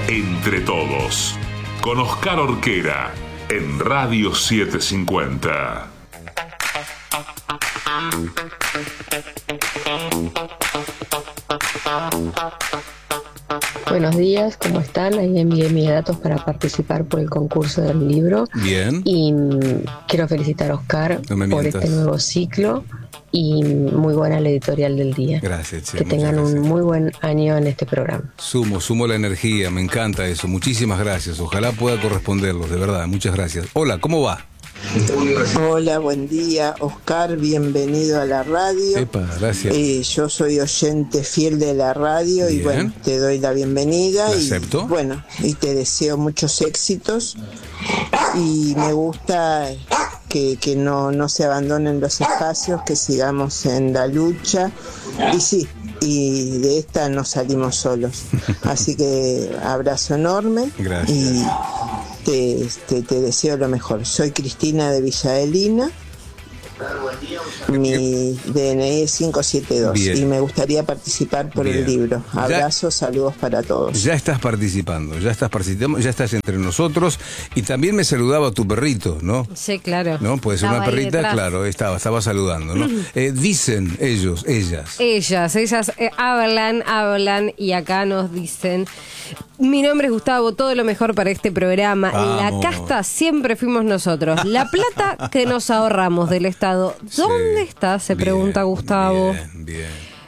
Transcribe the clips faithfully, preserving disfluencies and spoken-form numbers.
Entre Todos, con Oscar Orquera, en Radio setecientos cincuenta. Buenos días, ¿cómo están? Ahí envié mis datos para participar por el concurso del libro. Bien. Y mm, quiero felicitar a Oscar No me por mientas. este nuevo ciclo y muy buena la editorial del día. Gracias, che, Que muchas tengan gracias. un muy buen año en este programa. Sumo, sumo la energía, me encanta eso. Muchísimas gracias. Ojalá pueda corresponderlos, de verdad. Muchas gracias. Hola, ¿cómo va? Hola, buen día, Oscar, bienvenido a la radio. Epa, gracias. Eh, yo soy oyente fiel de la radio. Bien. Y bueno, te doy la bienvenida. La y acepto. bueno, y te deseo muchos éxitos. Y me gusta que, que no, no se abandonen los espacios, que sigamos en la lucha. Y sí, y de esta no salimos solos. Así que abrazo enorme. Gracias. Y te, te, te deseo lo mejor. Soy Cristina de Villadelina. Mi D N I es cinco siete dos. Bien. Y me gustaría participar por Bien. el libro. Ya- Abrazos, saludos para todos. Ya estás participando, ya estás participando, ya estás entre nosotros. Y también me saludaba tu perrito, ¿no? Sí, claro. ¿No? Puede ser Estaba una ahí perrita, detrás. claro, estaba, estaba saludando, ¿no? Eh, dicen ellos, ellas. Ellas, ellas eh, hablan, hablan y acá nos dicen: mi nombre es Gustavo, todo lo mejor para este programa. Vamos. La casta siempre fuimos nosotros. La plata que nos ahorramos del Estado, ¿dónde Sí. está? Se Bien, pregunta Gustavo. Bien, bien.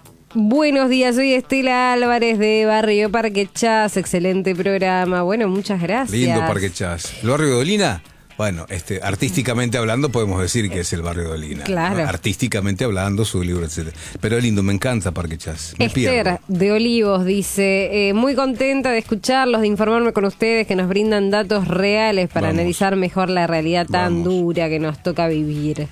Buenos días, soy Estela Álvarez de Barrio Parque Chas. Excelente programa. Bueno, muchas gracias. Lindo Parque Chas. ¿El barrio de Dolina? Bueno, este, artísticamente hablando podemos decir que es el barrio de Dolina. Claro. ¿no? Artísticamente hablando, su libro, etcétera. Pero es lindo, me encanta Parque Chas. Me Esther pierdo. de Olivos dice: eh, muy contenta de escucharlos, de informarme con ustedes, que nos brindan datos reales para Vamos. analizar mejor la realidad tan Vamos. dura que nos toca vivir.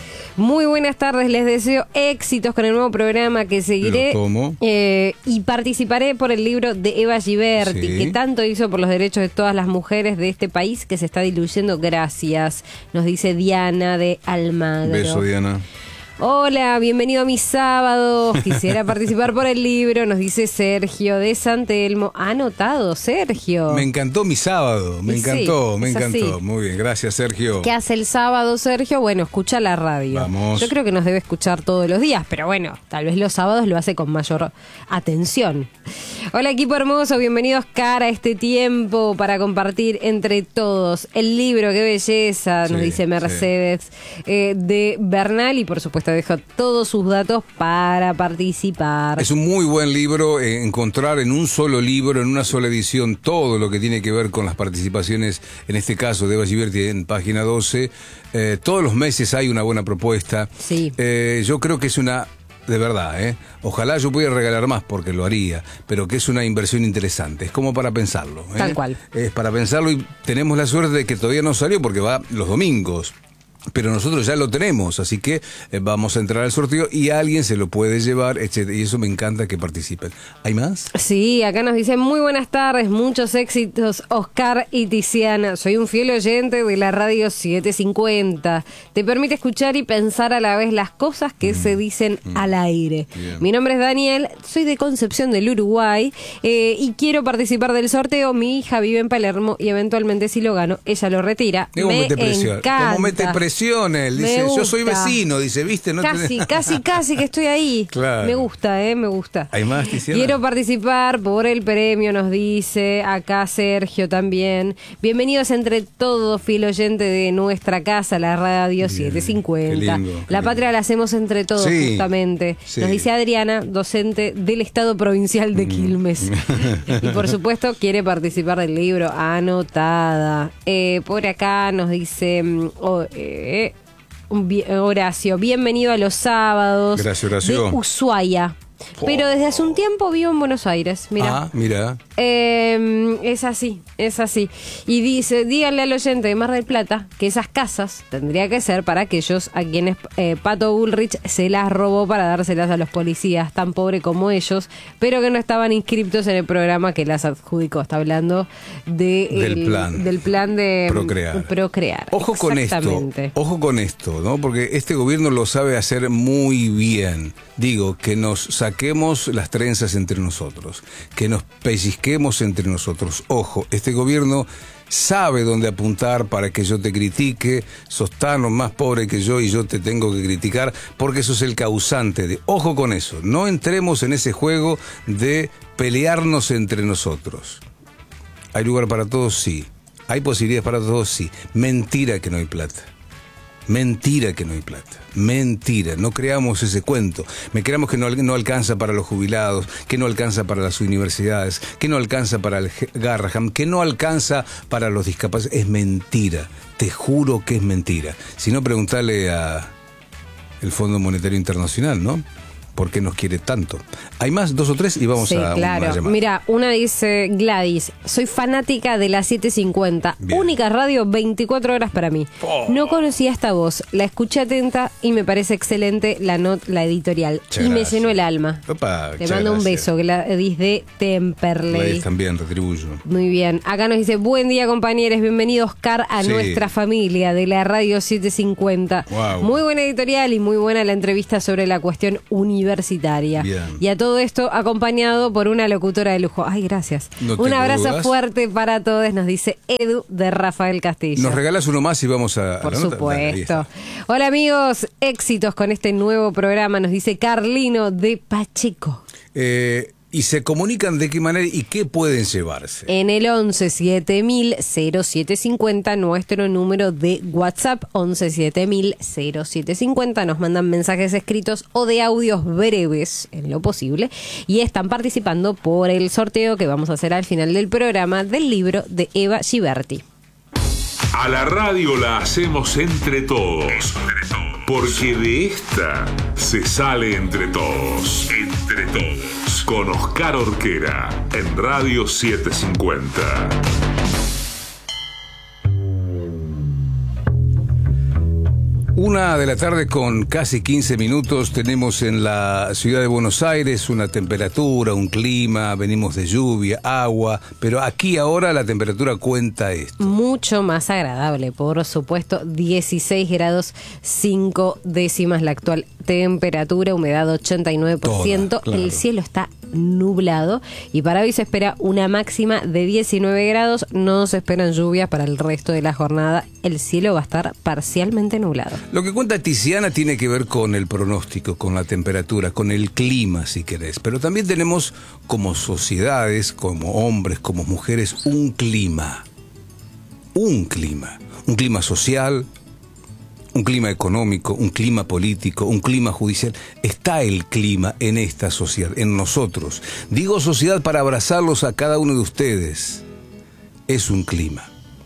Muy buenas tardes, les deseo éxitos con el nuevo programa que seguiré. Lo tomo. Eh, y participaré por el libro de Eva Giberti, Sí. que tanto hizo por los derechos de todas las mujeres de este país que se está diluyendo. Gracias, nos dice Diana de Almagro. Beso, Diana. Hola, bienvenido a mi sábado. Quisiera participar por el libro, nos dice Sergio de San Telmo. Ha anotado, Sergio. Me encantó mi sábado, me Y sí, encantó, me es encantó. así. Muy bien, gracias, Sergio. ¿Qué hace el sábado, Sergio? Bueno, escucha la radio. Vamos. Yo creo que nos debe escuchar todos los días, pero bueno, tal vez los sábados lo hace con mayor atención. Hola, equipo hermoso, bienvenidos, cara, a este tiempo para compartir entre todos el libro, qué belleza, nos Sí, dice Mercedes, eh, de Bernal, y por supuesto dejo todos sus datos para participar. Es un muy buen libro, eh, encontrar en un solo libro, en una sola edición, todo lo que tiene que ver con las participaciones, en este caso de Eva Giberti en página doce. Eh, todos los meses hay una buena propuesta. Sí. Eh, yo creo que es una... De verdad, ¿eh? Ojalá yo pudiera regalar más porque lo haría, pero que es una inversión interesante, es como para pensarlo. ¿eh? Tal cual. Es para pensarlo y tenemos la suerte de que todavía no salió porque va los domingos. Pero nosotros ya lo tenemos, así que eh, vamos a entrar al sorteo y alguien se lo puede llevar, etcétera. Y eso me encanta que participen. ¿Hay más? Sí, acá nos dicen: muy buenas tardes, muchos éxitos, Oscar y Tiziana. Soy un fiel oyente de la radio setecientos cincuenta. Te permite escuchar y pensar a la vez las cosas que Mm. se dicen Mm. al aire. Bien. Mi nombre es Daniel, soy de Concepción del Uruguay eh, y quiero participar del sorteo. Mi hija vive en Palermo y eventualmente, si lo gano, ella lo retira. ¿Cómo Me mete presión? encanta. ¿Cómo mete presión él? Me Dice, yo soy gusta. vecino, dice, ¿viste? No Casi, tenés- casi, casi que estoy ahí. Claro. Me gusta, eh, me gusta. ¿Hay más, Tiziana? Quiero participar por el premio, nos dice acá Sergio también. Bienvenidos entre todos, fiel oyente de nuestra casa, la radio Bien, setecientos cincuenta. qué lindo, qué la lindo. patria la hacemos entre todos, Sí, justamente. sí. Nos dice Adriana, docente del Estado Provincial Mm. de Quilmes. Y por supuesto quiere participar del libro, anotada. Eh, por acá nos dice... mm, oh, eh, un bi- Horacio, bienvenido a los sábados. Gracias, Horacio. De Ushuaia. Pero desde hace un tiempo vivo en Buenos Aires, mira. Ah, mira. Eh, es así, es así. Y dice, díganle al oyente de Mar del Plata que esas casas tendría que ser para aquellos a quienes eh, Pato Bullrich se las robó para dárselas a los policías, tan pobre como ellos, pero que no estaban inscriptos en el programa que las adjudicó. Está hablando de Del el- plan. del plan de Procrear. procrear. Ojo con esto, Exactamente. ojo con esto, ¿no? Porque este gobierno lo sabe hacer muy bien. Digo, que nos saquemos las trenzas entre nosotros, que nos pellizquemos entre nosotros. Ojo, este gobierno sabe dónde apuntar para que yo te critique, sos tan o más pobre que yo y yo te tengo que criticar porque sos el causante de... Ojo con eso, no entremos en ese juego de pelearnos entre nosotros. ¿Hay lugar para todos? Sí. ¿Hay posibilidades para todos? Sí. Mentira que no hay plata. Mentira que no hay plata. Mentira. No creamos ese cuento. Me creamos que no, no alcanza para los jubilados, que no alcanza para las universidades, que no alcanza para el Garrahan, que no alcanza para los discapacitados. Es mentira. Te juro que es mentira. Si no, preguntarle a el Fondo Monetario Internacional, ¿no? ¿Por qué nos quiere tanto? Hay más, dos o tres y vamos sí, a claro. una llamada. Mira, una dice Gladys, soy fanática de la setecientos cincuenta, Bien. Única radio veinticuatro horas para mí. Oh. No conocía esta voz, la escuché atenta y me parece excelente la not, la editorial. Muchas y me gracias. llenó el alma. Opa, Te muchas mando un gracias. beso, Gladys de Temperley. Gladys también, retribuyo. Muy bien. Acá nos dice, buen día compañeros, bienvenido Oscar a Sí. nuestra familia de la radio setecientos cincuenta. Wow. Muy buena editorial y muy buena la entrevista sobre la cuestión universitaria. Bien. Y a todo esto acompañado por una locutora de lujo. Ay, gracias. No te Un abrazo dudas. fuerte para todos, nos dice Edu de Rafael Castillo. Nos regalas uno más y vamos a... a Por la nota. Dale, ahí supuesto. está. Hola amigos, éxitos con este nuevo programa, nos dice Carlino de Pacheco. Eh, ¿Y se comunican de qué manera y qué pueden llevarse? En el once siete mil cero siete cincuenta, nuestro número de WhatsApp, once siete mil cero siete cincuenta, nos mandan mensajes escritos o de audios breves, en lo posible, y están participando por el sorteo que vamos a hacer al final del programa del libro de Eva Giberti. A la radio la hacemos entre todos. Porque de esta se sale entre todos. Entre todos. Con Oscar Orquera en Radio setecientos cincuenta. Una de la tarde con casi quince minutos. Tenemos en la ciudad de Buenos Aires una temperatura, un clima, venimos de lluvia, agua, pero aquí ahora la temperatura cuenta esto. Mucho más agradable, por supuesto, dieciséis grados cinco décimas la actual temperatura, humedad ochenta y nueve por ciento, Toda, claro. El cielo está nublado y para hoy se espera una máxima de diecinueve grados, no se esperan lluvias para el resto de la jornada, el cielo va a estar parcialmente nublado. Lo que cuenta Tiziana tiene que ver con el pronóstico, con la temperatura, con el clima, si querés. Pero también tenemos como sociedades, como hombres, como mujeres, un clima. Un clima. Un clima social, un clima económico, un clima político, un clima judicial. Está el clima en esta sociedad, en nosotros. Digo sociedad para abrazarlos a cada uno de ustedes. Es un clima.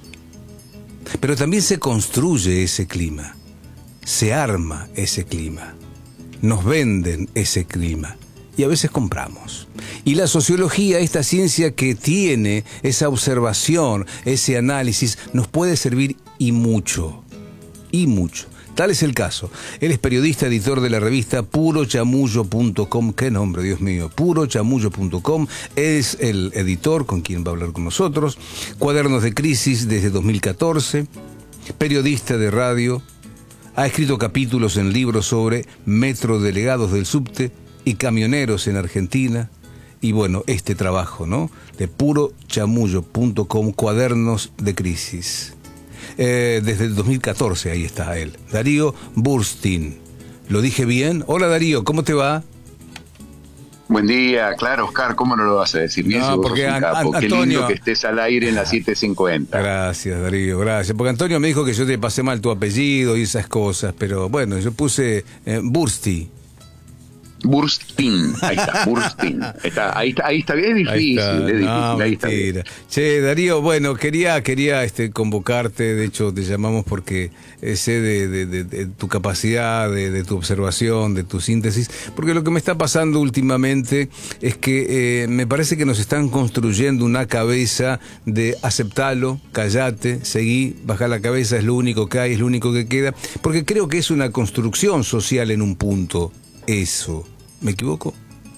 Pero también se construye ese clima. Se arma ese clima, nos venden ese clima y a veces compramos. Y la sociología, esta ciencia que tiene esa observación, ese análisis, nos puede servir y mucho, y mucho. Tal es el caso. Él es periodista, editor de la revista puro chamullo punto com. ¡Qué nombre, Dios mío! puro chamullo punto com. Es el editor con quien va a hablar con nosotros. Cuadernos de Crisis desde dos mil catorce. Periodista de radio. Ha escrito capítulos en libros sobre metrodelegados del subte y camioneros en Argentina. Y bueno, este trabajo, ¿no? De puro chamullo punto com, Cuadernos de Crisis. Eh, desde el dos mil catorce, ahí está él. Darío Burstein. ¿Lo dije bien? Hola Darío, ¿cómo te va? Buen día, claro, Oscar, ¿cómo no lo vas a decir bien? No, si vos porque sos un An- capo. An- Qué Antonio- lindo que estés al aire en la setecientos cincuenta. Gracias Darío, gracias. Porque Antonio me dijo que yo te pasé mal tu apellido y esas cosas, pero bueno, yo puse eh, Bursti. Burstin, ahí está, Burstin. Está, ahí está, ahí está bien, es Ahí difícil, está. es difícil, No, ahí está bien. mentira. Che, Darío, bueno, quería quería este convocarte, de hecho te llamamos porque eh, sé de, de, de, de tu capacidad, de, de tu observación, de tu síntesis, porque lo que me está pasando últimamente es que eh, me parece que nos están construyendo una cabeza de aceptalo, callate, seguí, baja la cabeza, es lo único que hay, es lo único que queda, porque creo que es una construcción social en un punto, eso. ¿Me equivoco?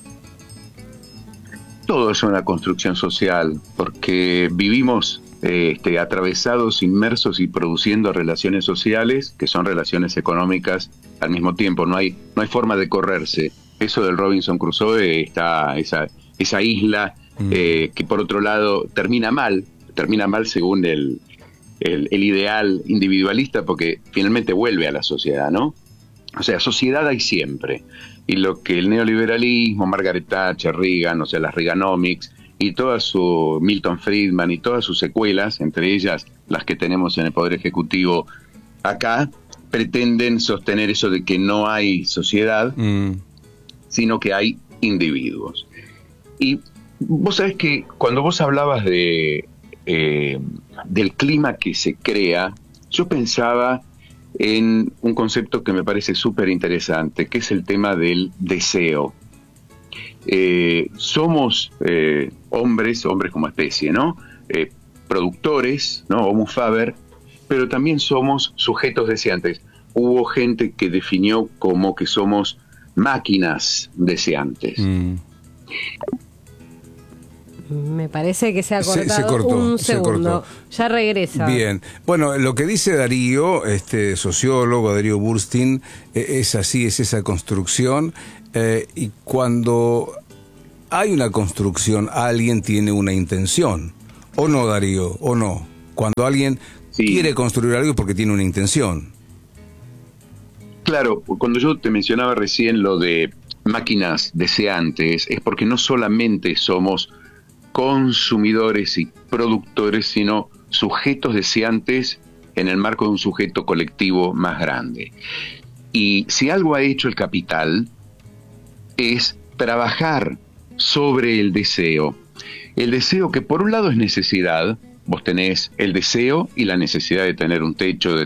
Todo es una construcción social, porque vivimos eh, este, atravesados, inmersos y produciendo relaciones sociales, que son relaciones económicas al mismo tiempo. No hay, no hay forma de correrse. eso del Robinson Crusoe, está esa, esa isla mm. eh, que por otro lado termina mal, termina mal según el, el, el ideal individualista, porque finalmente vuelve a la sociedad, ¿no? O sea, sociedad hay siempre. Y lo que el neoliberalismo, Margaret Thatcher, Reagan, o sea, las Reaganomics, y toda su Milton Friedman y todas sus secuelas, entre ellas las que tenemos en el Poder Ejecutivo acá, pretenden sostener eso de que no hay sociedad, mm. sino que hay individuos. Y vos sabés que cuando vos hablabas de eh, del clima que se crea, yo pensaba en un concepto que me parece súper interesante, que es el tema del deseo. Eh, somos eh, hombres, hombres como especie, ¿no? Eh, productores, ¿no? Homo faber, pero también somos sujetos deseantes. Hubo gente que definió como que somos máquinas deseantes. Mm. Me parece que se ha cortado se, se cortó, un se segundo. Cortó. Ya regresa. Bien. Bueno, lo que dice Darío, este sociólogo, Darío Burstein, eh, es así, es esa construcción. Eh, y cuando hay una construcción, alguien tiene una intención. ¿O no, Darío? ¿O no? Cuando alguien sí. quiere construir algo es porque tiene una intención. Claro, cuando yo te mencionaba recién lo de máquinas deseantes, es porque no solamente somos consumidores y productores, sino sujetos deseantes en el marco de un sujeto colectivo más grande. Y si algo ha hecho el capital es trabajar sobre el deseo. El deseo que por un lado es necesidad, vos tenés el deseo y la necesidad de tener un techo, de